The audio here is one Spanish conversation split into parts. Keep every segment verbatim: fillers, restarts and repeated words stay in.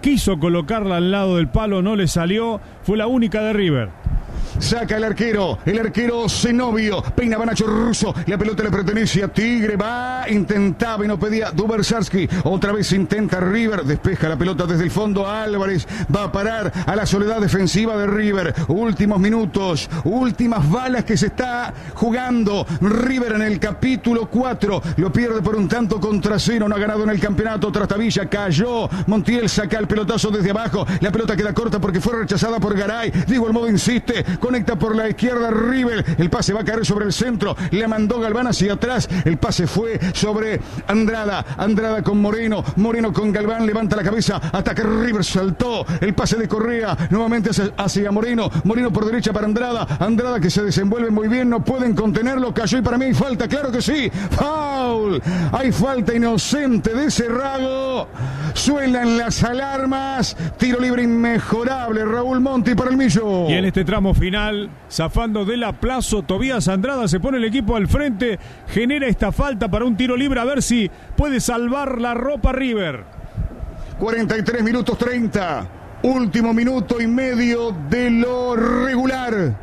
quiso colocarla al lado del palo, no le salió, fue la única de River. Saca el arquero, el arquero Zenobio, peinaba Nacho Russo, la pelota le pertenece a Tigre, va, intentaba y no pedía Dubersarsky, otra vez intenta River, despeja la pelota desde el fondo, Álvarez va a parar a la soledad defensiva de River, últimos minutos, últimas balas que se está jugando River en el capítulo cuatro, lo pierde por un tanto contra cero, no ha ganado en el campeonato, Trastavilla cayó, Montiel saca el pelotazo desde abajo, la pelota queda corta porque fue rechazada por Garay, Diego Almada insiste, conecta por la izquierda River, el pase va a caer sobre el centro, le mandó Galván hacia atrás, el pase fue sobre Andrada, Andrada con Moreno, Moreno con Galván, levanta la cabeza, hasta que River saltó, el pase de Correa, nuevamente hacia, hacia Moreno, Moreno por derecha para Andrada, Andrada que se desenvuelve muy bien, no pueden contenerlo, cayó y para mí hay falta, claro que sí, foul, hay falta inocente de Cerrado, suenan las alarmas, tiro libre inmejorable, Raúl Monti para el Millo. Y en este tramo final, zafando del aplazo, Tobías Andrada se pone el equipo al frente, genera esta falta para un tiro libre, a ver si puede salvar la ropa River. cuarenta y tres minutos treinta, último minuto y medio de lo regular.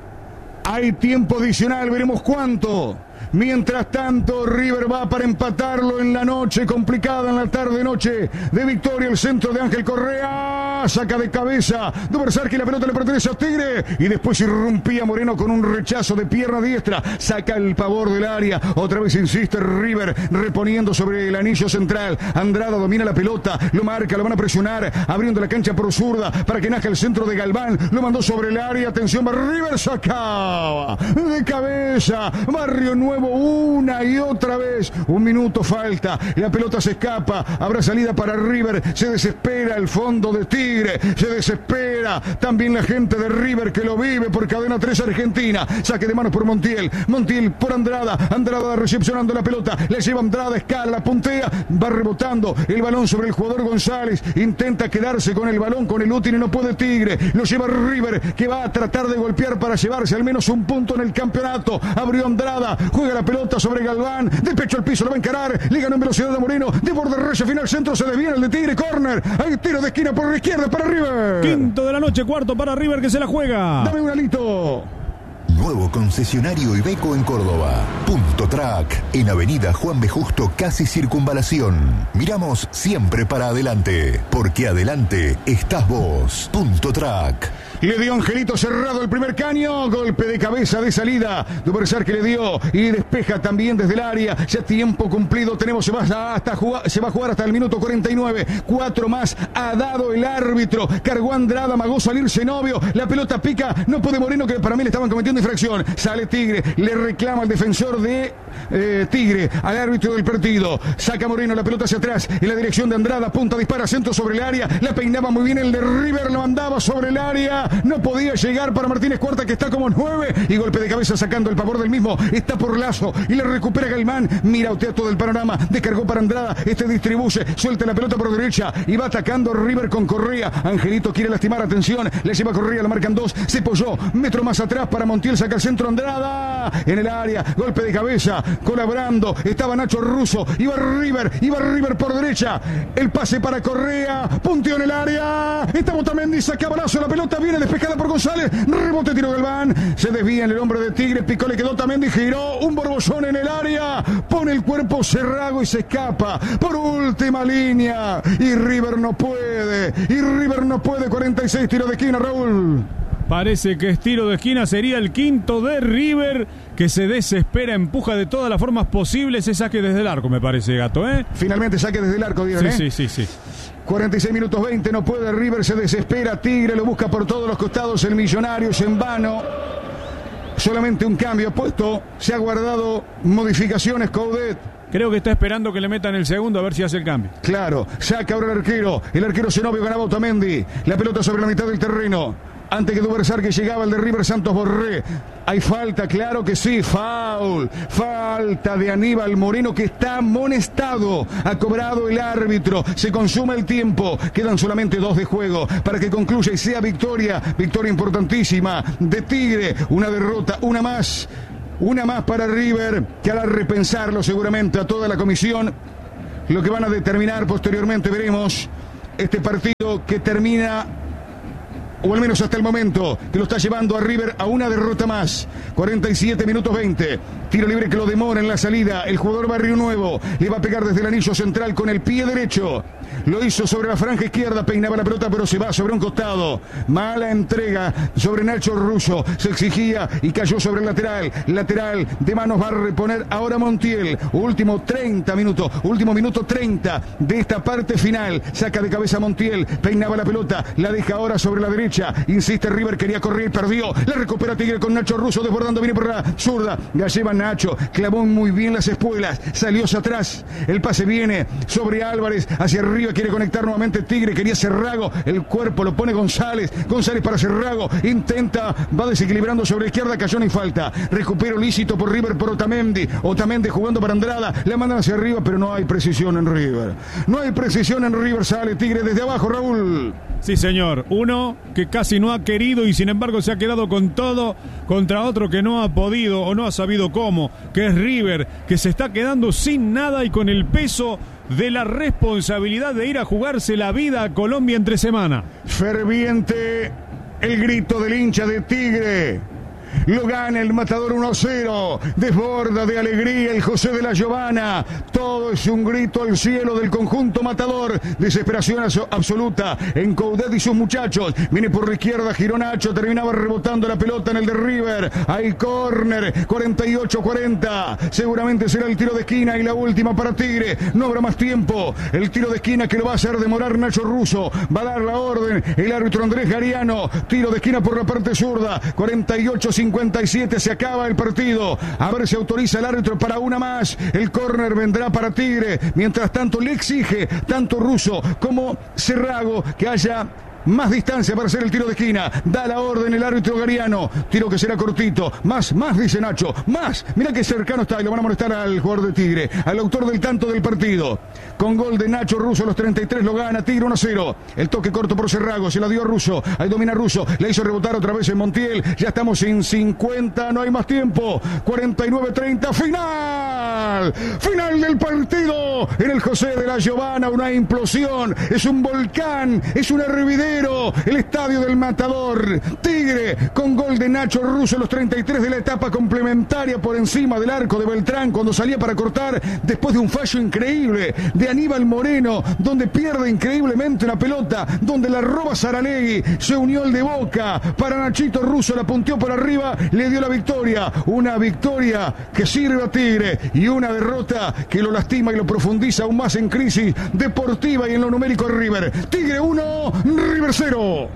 Hay tiempo adicional, veremos cuánto. Mientras tanto, River va para empatarlo en la noche complicada, en la tarde-noche de victoria. El centro de Ángel Correa, saca de cabeza Dubersarsky, la pelota le pertenece a Tigre y después irrumpía Moreno con un rechazo de pierna diestra, saca el pavor del área, otra vez insiste River reponiendo sobre el anillo central. Andrada domina la pelota, lo marca, lo van a presionar, abriendo la cancha por zurda para que nazca el centro de Galván, lo mandó sobre el área, atención, va River, sacaba de cabeza, Barrio Nuevo una y otra vez, un minuto falta, la pelota se escapa, habrá salida para River, se desespera el fondo de Tigre, se desespera también la gente de River que lo vive por Cadena tres Argentina, saque de manos por Montiel, Montiel por Andrada, Andrada recepcionando la pelota, la lleva Andrada, escala, la puntea, va rebotando el balón sobre el jugador González, intenta quedarse con el balón, con el útil y no puede Tigre, lo lleva River que va a tratar de golpear para llevarse al menos un punto en el campeonato, abrió Andrada, juega la pelota sobre Galván, de pecho al piso, lo va a encarar, le ganó en velocidad de Moreno, de borde recha, final centro, se desviene el de Tigre, córner, hay tiro de esquina por la izquierda para River. Quinto de la noche, cuarto para River que se la juega. Dame un alito. Nuevo concesionario Iveco en Córdoba. Punto Track, en Avenida Juan B. Justo, casi Circunvalación. Miramos siempre para adelante, porque adelante estás vos. Punto Track. Le dio Angelito Cerrado el primer caño, golpe de cabeza de salida, Dubersarsky que le dio y despeja también desde el área, ya tiempo cumplido, tenemos, se va, hasta jugar, se va a jugar hasta el minuto cuarenta y nueve, cuatro más ha dado el árbitro, cargó Andrada, amagó salir Zenobio, la pelota pica, no puede Moreno que para mí le estaban cometiendo infracción, sale Tigre, le reclama al defensor de eh, Tigre, al árbitro del partido, saca Moreno la pelota hacia atrás, en la dirección de Andrada, punta, dispara, centro sobre el área, la peinaba muy bien el de River, lo mandaba sobre el área, no podía llegar para Martínez Cuarta que está como nueve y golpe de cabeza sacando el pavor del mismo, está por Lazo y le recupera Galván, mirautea todo el panorama, descargó para Andrada, este distribuye, suelta la pelota por derecha y va atacando River con Correa, Angelito quiere lastimar, atención, le lleva Correa, la marcan dos, se polló, metro más atrás para Montiel, saca el centro Andrada, en el área, golpe de cabeza, colaborando, estaba Nacho Russo, iba River, iba River por derecha, el pase para Correa, punteó en el área, está Otamendi, saca balazo, la pelota viene despejada por González, rebote, tiro Galván, se desvía en el hombre de Tigre, picó, le quedó Otamendi, giró, un borbollón en el área, pone el cuerpo Cerrago y se escapa por última línea, y River no puede, y River no puede, cuarenta y seis, tiro de esquina, Raúl. Parece que es tiro de esquina, sería el quinto de River, que se desespera, empuja de todas las formas posibles, es saque desde el arco, me parece, Gato, ¿eh? Finalmente saque desde el arco, Diego, sí, ¿eh? Sí, sí, sí. cuarenta y seis minutos veinte, no puede River, se desespera, Tigre lo busca por todos los costados, el Millonarios en vano. Solamente un cambio puesto, se ha guardado modificaciones Coudet. Creo que está esperando que le metan el segundo a ver si hace el cambio. Claro, saca ahora el arquero, el arquero Zenobio, ganaba Otamendi, la pelota sobre la mitad del terreno. Antes que Dubersarsky llegaba el de River, Santos Borré. Hay falta, claro que sí, foul. Falta de Aníbal Moreno que está amonestado. Ha cobrado el árbitro. Se consume el tiempo. Quedan solamente dos de juego para que concluya y sea victoria. Victoria importantísima de Tigre. Una derrota, una más. Una más para River, que hará repensarlo seguramente a toda la comisión. Lo que van a determinar posteriormente veremos. este partido que termina, o al menos hasta el momento, que lo está llevando a River a una derrota más. cuarenta y siete minutos veinte. Tiro libre que lo demora en la salida. El jugador Barrio Nuevo le va a pegar desde el anillo central con el pie derecho. Lo hizo sobre la franja izquierda, peinaba la pelota, pero se va sobre un costado. Mala entrega sobre Nacho Russo. Se exigía y cayó sobre el lateral. Lateral de manos va a reponer ahora Montiel. Último treinta minutos. Último minuto treinta de esta parte final. Saca de cabeza Montiel. Peinaba la pelota. La deja ahora sobre la derecha. Insiste River, quería correr, perdió. La recupera Tigre con Nacho Russo desbordando. Viene por la zurda. La lleva Nacho. Clavó muy bien las espuelas. Salió hacia atrás. El pase viene sobre Álvarez. Hacia arriba quiere conectar nuevamente Tigre. Quería Cerrago. El cuerpo lo pone González. González para Cerrago. Intenta. Va desequilibrando sobre la izquierda. Cayó, no hay falta. Recupero lícito por River por Otamendi. Otamendi jugando para Andrada. La mandan hacia arriba, pero no hay precisión en River. No hay precisión en River. Sale Tigre desde abajo, Raúl. Sí, señor. Uno que casi no ha querido y sin embargo se ha quedado con todo contra otro que no ha podido o no ha sabido cómo, que es River, que se está quedando sin nada y con el peso de la responsabilidad de ir a jugarse la vida a Colombia entre semana. Ferviente el grito del hincha de Tigre. Lo gana el Matador uno a cero. Desborda de alegría el José de la Giovana. Todo es un grito al cielo del conjunto Matador. Desesperación absoluta en Coudet y sus muchachos. Viene por la izquierda, giró Nacho. Terminaba rebotando la pelota en el de River. Hay córner. cuarenta y ocho cuarenta. Seguramente será el tiro de esquina y la última para Tigre. No habrá más tiempo. El tiro de esquina que lo va a hacer demorar Nacho Russo. Va a dar la orden el árbitro Andrés Gariano. Tiro de esquina por la parte zurda. cuarenta y ocho cincuenta y siete, se acaba el partido. A ver si autoriza el árbitro para una más. El córner vendrá para Tigre. Mientras tanto le exige tanto Russo como Cerrago que haya más distancia para hacer el tiro de esquina. Da la orden el árbitro Gariano. Tiro que será cortito. Más, más, dice Nacho. Más. Mirá que cercano está. Y lo van a molestar al jugador de Tigre. Al autor del tanto del partido. Con gol de Nacho Russo a los treinta y tres lo gana Tigre uno a cero. El toque corto por Cerrago. Se la dio a Russo. Ahí domina Russo. Le hizo rebotar otra vez en Montiel. Ya estamos en cincuenta. No hay más tiempo. cuarenta y nueve treinta. Final. Final del partido. En el José de la Giovana. Una implosión. Es un volcán. Es una hervidera. El estadio del Matador. Tigre con gol de Nacho Russo a los treinta y tres de la etapa complementaria por encima del arco de Beltrán cuando salía para cortar después de un fallo increíble de Aníbal Moreno, donde pierde increíblemente la pelota, donde la roba Saralegui. Se unió el de Boca para Nachito Russo, la punteó por arriba, le dio la victoria. Una victoria que sirve a Tigre y una derrota que lo lastima y lo profundiza aún más en crisis deportiva y en lo numérico de River. Tigre uno, River cero.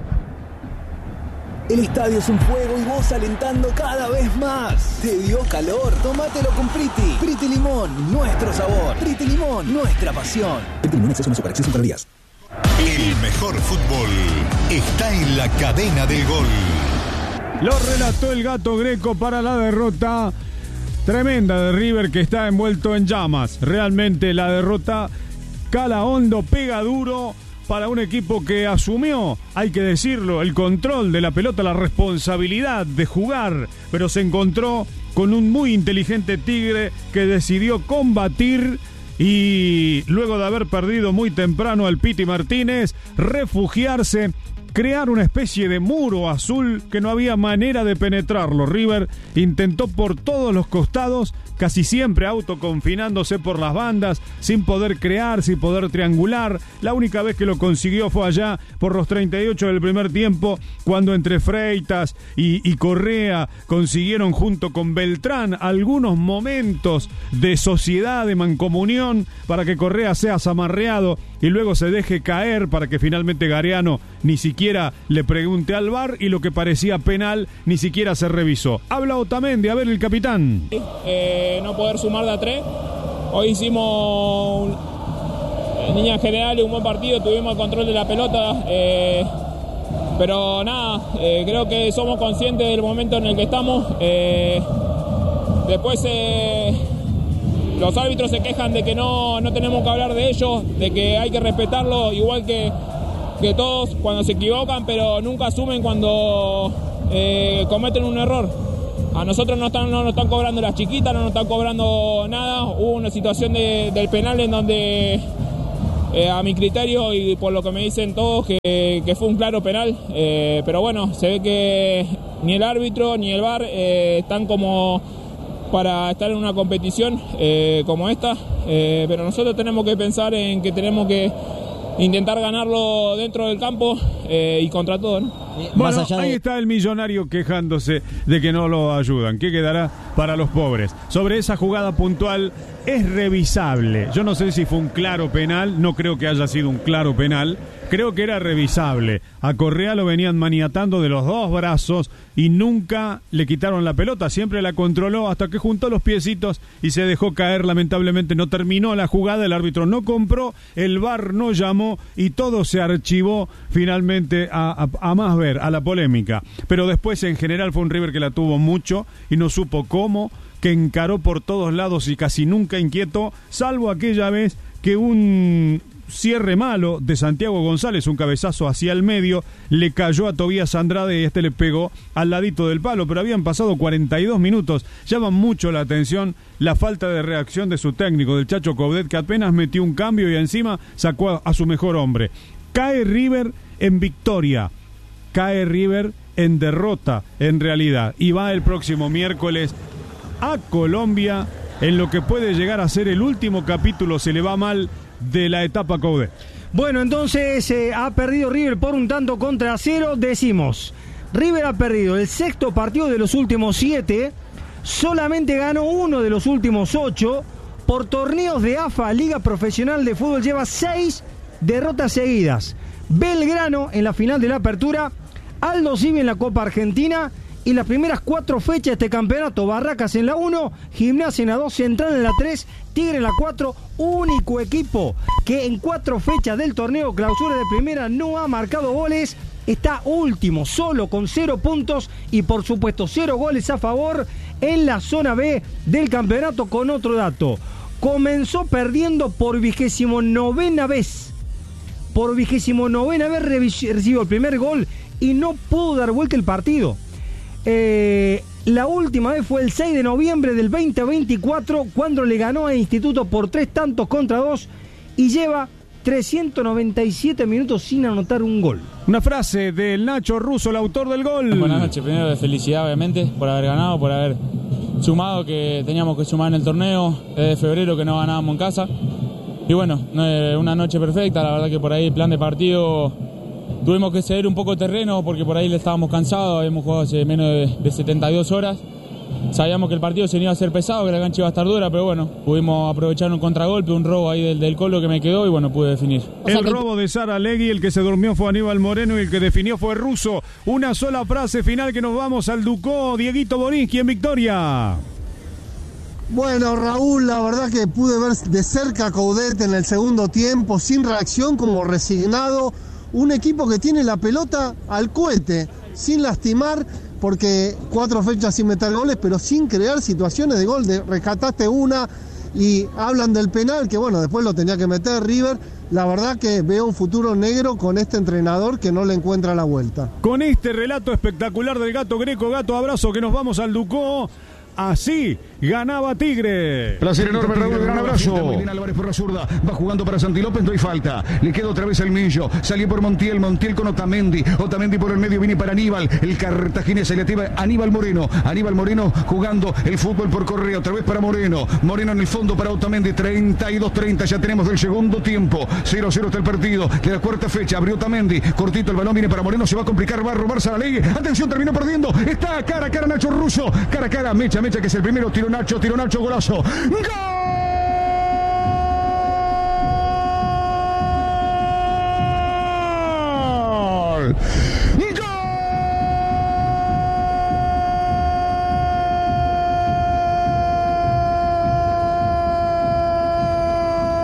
El estadio es un fuego y vos alentando cada vez más. ¿Te dio calor? Tómatelo con Priti. Priti Limón, nuestro sabor. Priti Limón, nuestra pasión. Priti Limón, exceso no super, exceso para días. El mejor fútbol está en la cadena del gol. Lo relató el Gato Greco para la derrota tremenda de River, que está envuelto en llamas. Realmente la derrota cala hondo, pega duro para un equipo que asumió, hay que decirlo, el control de la pelota, la responsabilidad de jugar, pero se encontró con un muy inteligente Tigre que decidió combatir y luego de haber perdido muy temprano al Piti Martínez, refugiarse, crear una especie de muro azul que no había manera de penetrarlo. River intentó por todos los costados, casi siempre autoconfinándose por las bandas, sin poder crear, sin poder triangular. La única vez que lo consiguió fue allá por los treinta y ocho del primer tiempo, cuando entre Freitas y, y Correa consiguieron junto con Beltrán algunos momentos de sociedad, de mancomunión, para que Correa sea zamarreado y luego se deje caer para que finalmente Gariano ni siquiera le pregunte al V A R y lo que parecía penal ni siquiera se revisó. Habla Otamendi, a ver el capitán. Eh, no poder sumar de a tres. Hoy hicimos, en líneas generales, un buen partido, tuvimos el control de la pelota, eh, pero nada, eh, creo que somos conscientes del momento en el que estamos. Eh, después eh, los árbitros se quejan de que no, no tenemos que hablar de ellos, de que hay que respetarlo igual que, que todos cuando se equivocan, pero nunca asumen cuando eh, cometen un error. A nosotros no, están, no nos están cobrando las chiquitas, no nos están cobrando nada. Hubo una situación de, del penal en donde eh, a mi criterio y por lo que me dicen todos que, que fue un claro penal, eh, pero bueno, se ve que ni el árbitro ni el V A R eh, están como para estar en una competición eh, como esta, eh, pero nosotros tenemos que pensar en que tenemos que intentar ganarlo dentro del campo eh, y contra todo, ¿no? Bueno, Más allá ahí de... está el millonario quejándose de que no lo ayudan. ¿Qué quedará para los pobres? Sobre esa jugada puntual, es revisable. Yo no sé si fue un claro penal, no creo que haya sido un claro penal. Creo que era revisable. A Correa lo venían maniatando de los dos brazos y nunca le quitaron la pelota. Siempre la controló hasta que juntó los piecitos y se dejó caer. Lamentablemente no terminó la jugada. El árbitro no compró, el V A R no llamó y todo se archivó finalmente a, a, a más ver, a la polémica. Pero después en general fue un River que la tuvo mucho y no supo cómo, que encaró por todos lados y casi nunca inquietó, salvo aquella vez que un cierre malo de Santiago González, un cabezazo hacia el medio, le cayó a Tobías Andrade y este le pegó al ladito del palo, pero habían pasado cuarenta y dos minutos. Llama mucho la atención la falta de reacción de su técnico, del Chacho Coudet, que apenas metió un cambio y encima sacó a, a su mejor hombre. Cae River en victoria, cae River en derrota en realidad, y va el próximo miércoles a Colombia en lo que puede llegar a ser el último capítulo, se le va mal, de la etapa Coudet. Bueno, entonces eh, ha perdido River por un tanto contra cero. Decimos, River ha perdido el sexto partido de los últimos siete, solamente ganó uno de los últimos ocho. Por torneos de A F A, Liga Profesional de Fútbol, lleva seis derrotas seguidas. Belgrano en la final de la Apertura, Aldo Civi en la Copa Argentina. Y las primeras cuatro fechas de este campeonato: Barracas en la uno, Gimnasia en la dos, Central en la tres, Tigre en la cuatro. Único equipo que en cuatro fechas del torneo Clausura de Primera no ha marcado goles. Está último, solo con cero puntos y por supuesto cero goles a favor en la zona B del campeonato. Con otro dato: comenzó perdiendo por vigésimo novena vez. Por vigésimo novena vez recibió el primer gol y no pudo dar vuelta el partido. Eh, la última vez fue el seis de noviembre del veinte veinticuatro, cuando le ganó a Instituto por tres tantos contra dos y lleva trescientos noventa y siete minutos sin anotar un gol. Una frase del Nacho Russo, el autor del gol. Buenas noches, primero de felicidad obviamente por haber ganado, por haber sumado, que teníamos que sumar en el torneo desde febrero que no ganábamos en casa. Y bueno, una noche perfecta, la verdad que por ahí el plan de partido tuvimos que ceder un poco de terreno porque por ahí le estábamos cansados, habíamos jugado hace menos de, de setenta y dos horas. Sabíamos que el partido se iba a ser pesado, que la cancha iba a estar dura, pero bueno, pudimos aprovechar un contragolpe, un robo ahí del, del Colo que me quedó y bueno, pude definir. El o sea, robo de Saralegui, el que se durmió fue Aníbal Moreno y el que definió fue Russo. Una sola frase final que nos vamos al Ducó. Dieguito Borinsky en victoria. Bueno, Raúl, la verdad que pude ver de cerca a Coudet en el segundo tiempo, sin reacción, como resignado. Un equipo que tiene la pelota al cohete, sin lastimar, porque cuatro fechas sin meter goles, pero sin crear situaciones de gol. De, rescataste una y hablan del penal, que bueno, después lo tenía que meter River. La verdad que veo un futuro negro con este entrenador que no le encuentra la vuelta. Con este relato espectacular del Gato Greco, Gato, abrazo, que nos vamos al Ducó. Así ganaba Tigre. Placer enorme, Raúl, gran abrazo. Muy bien Álvarez por la zurda, va jugando para Santi López, no hay falta. Le queda otra vez el Millo, salió por Montiel, Montiel con Otamendi, Otamendi por el medio, viene para Aníbal, el cartaginés, le activa Aníbal Moreno, Aníbal Moreno jugando el fútbol por Correa, otra vez para Moreno, Moreno en el fondo para Otamendi, treinta y dos treinta, ya tenemos del segundo tiempo, cero cero está el partido, de la cuarta fecha, abrió Otamendi, cortito el balón, viene para Moreno, se va a complicar, va a robar Saralegui, atención, terminó perdiendo, está cara a cara Nacho Russo, cara a cara, mecha, mecha, que es el primero, tiro Nacho, tiro Nacho, golazo. ¡Gol!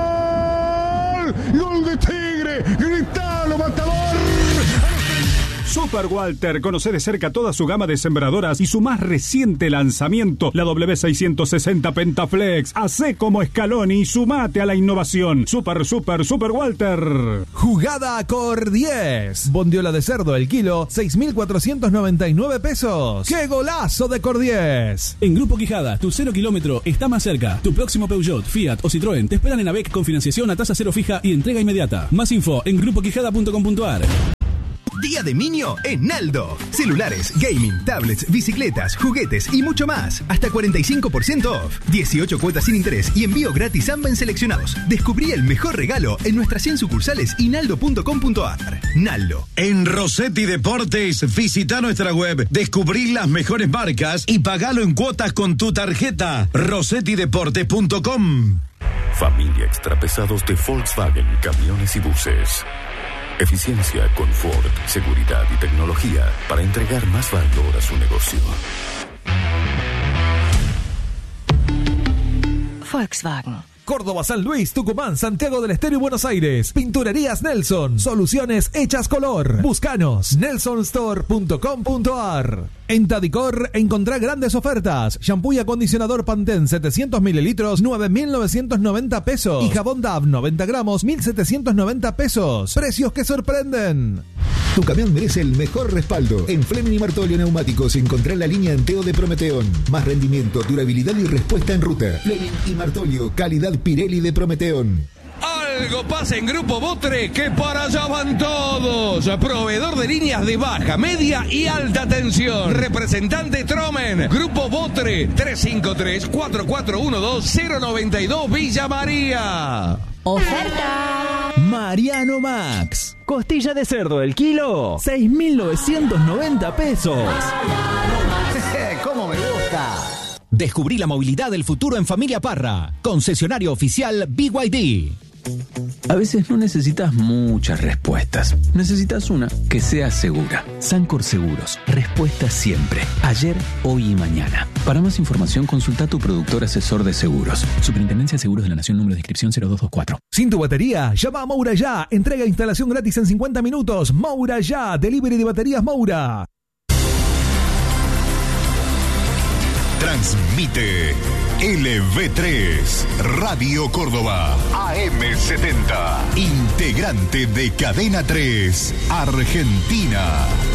¡Gol! ¡Gol de Tigre! ¡Gritalo, matador! Super Walter. Conoce de cerca toda su gama de sembradoras y su más reciente lanzamiento, la W seiscientos sesenta Pentaflex. Hacé como Scaloni y sumate a la innovación. Super, super, Super Walter. Jugada Cor diez. Bondiola de cerdo el kilo, seis mil cuatrocientos noventa y nueve pesos. ¡Qué golazo de Cor diez! En Grupo Quijada, tu cero kilómetro está más cerca. Tu próximo Peugeot, Fiat o Citroën te esperan en AVEC con financiación a tasa cero fija y entrega inmediata. Más info en grupo quijada punto com punto a r. Día de Minio en Naldo. Celulares, gaming, tablets, bicicletas, juguetes y mucho más. Hasta cuarenta y cinco por ciento off. dieciocho cuotas sin interés y envío gratis a en seleccionados. Descubrí el mejor regalo en nuestras cien sucursales y naldo punto com punto a r. Naldo. En Rossetti Deportes, visita nuestra web, descubrí las mejores marcas y pagalo en cuotas con tu tarjeta. rossetti deportes punto com. Familia Extrapesados de Volkswagen Camiones y Buses. Eficiencia, confort, seguridad y tecnología para entregar más valor a su negocio. Volkswagen. Córdoba, San Luis, Tucumán, Santiago del Estero y Buenos Aires. Pinturerías Nelson. Soluciones hechas color. Búscanos. nelson store punto com punto a r. En Tadicor encontrá grandes ofertas. Shampoo y acondicionador Pantene setecientos mililitros, nueve mil novecientos noventa pesos. Y jabón Dove noventa gramos, mil setecientos noventa pesos. Precios que sorprenden. Tu camión merece el mejor respaldo. En Fleming y Martolio Neumáticos encontrá la línea Anteo de Prometeón. Más rendimiento, durabilidad y respuesta en ruta. Fleming y Martolio, calidad Pirelli de Prometeón. Algo pasa en Grupo Botre que para allá van todos. Proveedor de líneas de baja, media y alta tensión. Representante Tromen. Grupo Botre tres cinco tres, cuatro cuatro uno dos, cero nueve dos Villa María. ¡Oferta! Mariano Max. Costilla de cerdo el kilo, seis mil novecientos noventa pesos. ¡Cómo me gusta! Descubrí la movilidad del futuro en Familia Parra. Concesionario oficial B Y D. A veces no necesitas muchas respuestas. Necesitas una que sea segura. Sancor Seguros. Respuesta siempre. Ayer, hoy y mañana. Para más información, consulta a tu productor asesor de seguros. Superintendencia de Seguros de la Nación, número de inscripción cero dos dos cuatro. Sin tu batería, llama a Moura Ya. Entrega e instalación gratis en cincuenta minutos. Moura Ya. Delivery de baterías Moura. Transmite L V tres, Radio Córdoba, A M setenta, integrante de Cadena tres, Argentina.